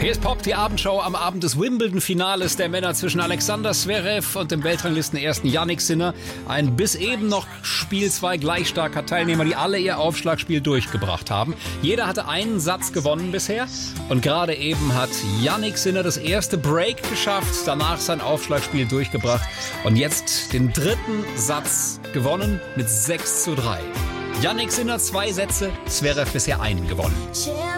Hier ist Pop, die Abendshow am Abend des Wimbledon-Finales der Männer zwischen Alexander Zverev und dem Weltranglisten-Ersten Jannik Sinner. Ein bis eben noch Spiel 2 gleich starker Teilnehmer, die alle ihr Aufschlagspiel durchgebracht haben. Jeder hatte einen Satz gewonnen bisher und gerade eben hat Jannik Sinner das erste Break geschafft, danach sein Aufschlagspiel durchgebracht und jetzt den dritten Satz gewonnen mit 6:3. Jannik Sinner 2 Sätze, Zverev bisher einen gewonnen.